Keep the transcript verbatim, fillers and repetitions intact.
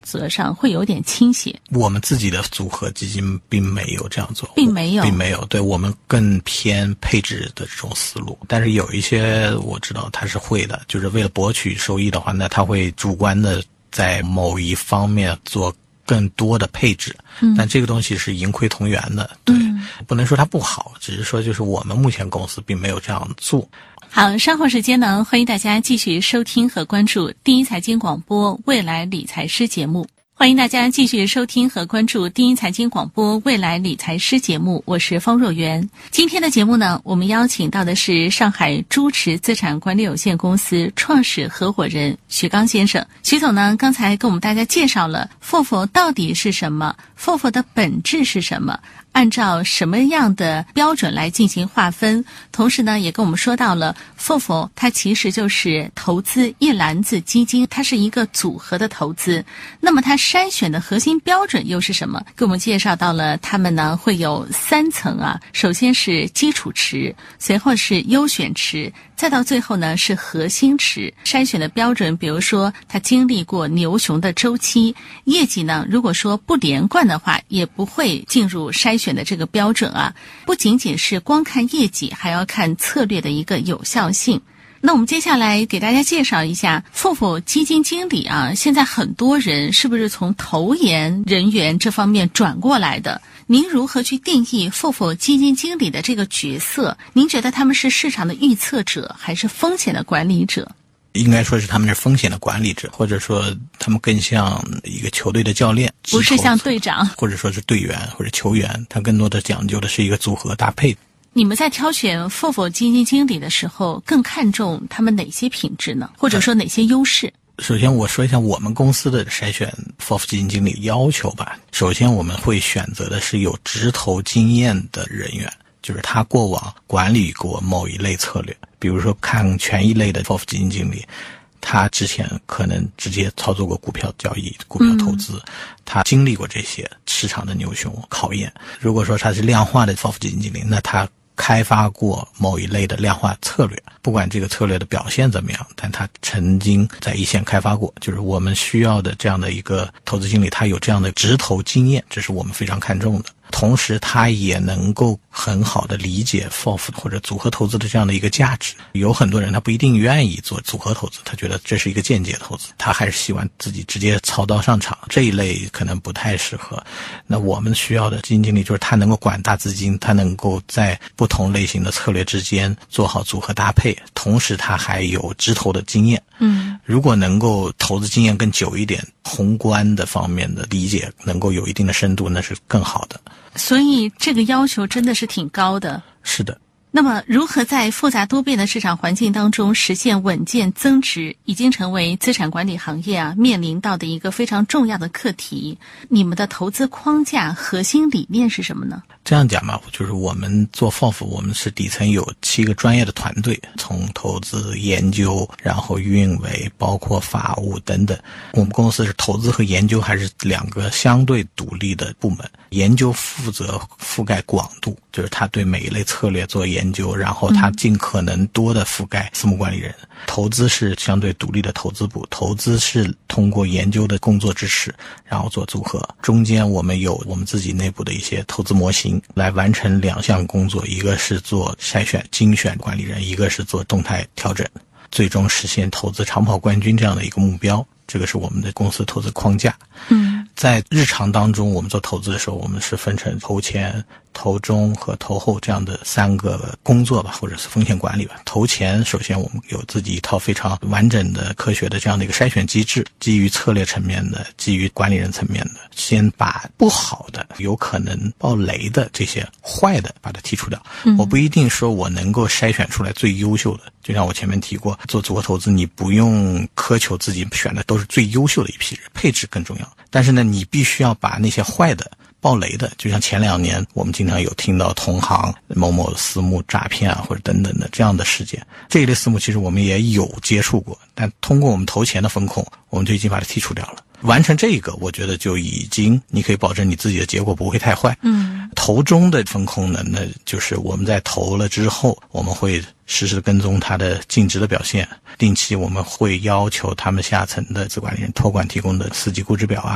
择上会有点倾斜？ 我们自己的组合基金并没有这样做， 并没有， 并没有。对，我们更偏配置的这种思路。但是有一些我知道他是会的，就是为了博取收益的话，那他会主观的在某一方面做更多的配置，嗯、但这个东西是盈亏同源的，对、嗯，不能说它不好，只是说就是我们目前公司并没有这样做。 好，稍后时间呢，欢迎大家继续收听和关注第一财经广播未来理财师节目。欢迎大家继续收听和关注第一财经广播未来理财师节目，我是方若元。今天的节目呢，我们邀请到的是上海珠池资产管理有限公司创始合伙人徐刚先生。徐总呢，刚才跟我们大家介绍了 F O F O 到底是什么， F O F O 的本质是什么，按照什么样的标准来进行划分，同时呢，也跟我们说到了 F O F O 它其实就是投资一篮子基金，它是一个组合的投资。那么它筛选的核心标准又是什么？给我们介绍到了他们呢会有三层啊，首先是基础池，随后是优选池，再到最后呢是核心池。筛选的标准，比如说它经历过牛熊的周期，业绩呢如果说不连贯的话，也不会进入筛选的这个标准啊。不仅仅是光看业绩，还要看策略的一个有效性。那我们接下来给大家介绍一下 F O F O 基金经理啊，现在很多人是不是从投研人员这方面转过来的？您如何去定义 F O F O 基金经理的这个角色？您觉得他们是市场的预测者，还是风险的管理者？ 应该说是他们是风险的管理者，或者说他们更像一个球队的教练， 不是像队长， 或者说是队员或者球员，他更多的讲究的是一个组合搭配。 你们在挑选 F O F O 基金经理的时候，更看重他们哪些品质呢？或者说哪些优势？ 首先我说一下我们公司的筛选 F O F O 基金经理要求吧。首先我们会选择的是有直投经验的人员，就是他过往管理过某一类策略，比如说看权益类的 F O F O 基金经理，他之前可能直接操作过股票交易、股票投资、嗯、他经历过这些市场的牛熊考验。如果说他是量化的 F O F O 基金经理，那他开发过某一类的量化策略，不管这个策略的表现怎么样，但他曾经在一线开发过，就是我们需要的这样的一个投资经理，他有这样的直投经验，这是我们非常看重的。同时他也能够很好的理解 F O F 或者组合投资的这样的一个价值。有很多人他不一定愿意做组合投资，他觉得这是一个间接投资，他还是希望自己直接操刀上场，这一类可能不太适合。那我们需要的基金经理就是他能够管大资金，他能够在不同类型的策略之间做好组合搭配，同时他还有直投的经验。嗯，如果能够投资经验更久一点，宏观的方面的理解能够有一定的深度，那是更好的。 所以这个要求真的是挺高的。 是的。 那么如何在复杂多变的市场环境当中实现稳健增值，已经成为资产管理行业啊面临到的一个非常重要的课题。你们的投资框架核心理念是什么呢？ 这样讲吧，就是我们做 F O F O， 我们是底层有七个专业的团队，从投资、研究，然后运维，包括法务等等。我们公司是投资和研究还是两个相对独立的部门。研究负责覆盖广度，就是他对每一类策略做研究，然后他尽可能多的覆盖私募管理人。嗯、投资是相对独立的投资部，投资是通过研究的工作支持，然后做组合。中间我们有我们自己内部的一些投资模型来完成两项工作，一个是做筛选精选管理人，一个是做动态调整，最终实现投资长跑冠军这样的一个目标。这个是我们的公司投资框架。嗯，在日常当中我们做投资的时候，我们是分成投前、投中和投后这样的三个工作吧，或者是风险管理吧。投前首先我们有自己一套非常完整的科学的这样的一个筛选机制，基于策略层面的，基于管理人层面的，先把不好的有可能爆雷的这些坏的把它剔除掉。嗯，我不一定说我能够筛选出来最优秀的，就像我前面提过，做组合投资你不用苛求自己选的都是最优秀的一批人，配置更重要。但是呢，你必须要把那些坏的爆雷的，就像前两年我们经常有听到同行某某私募诈骗啊或者等等的这样的事件，这一类私募其实我们也有接触过，但通过我们投前的风控，我们就已经把它剔除掉了。完成这个我觉得就已经你可以保证你自己的结果不会太坏。嗯，投中的风控呢，那就是我们在投了之后，我们会实时跟踪它的净值的表现，定期我们会要求他们下层的资管理人托管提供的四级估值表啊，